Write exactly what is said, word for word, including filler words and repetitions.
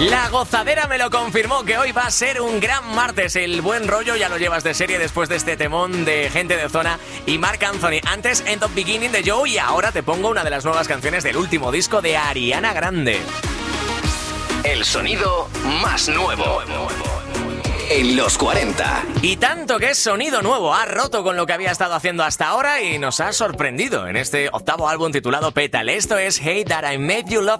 La gozadera me lo confirmó que hoy va a ser un gran martes. El buen rollo ya lo llevas de serie después de este temón de Gente de Zona y Marc Anthony. Antes End of Beginning de Joe y ahora te pongo una de las nuevas canciones del último disco de Ariana Grande. El sonido más nuevo en los cuarenta. Y tanto que es sonido nuevo, ha roto con lo que había estado haciendo hasta ahora y nos ha sorprendido en este octavo álbum titulado Petal. Esto es Hey That I Made You Love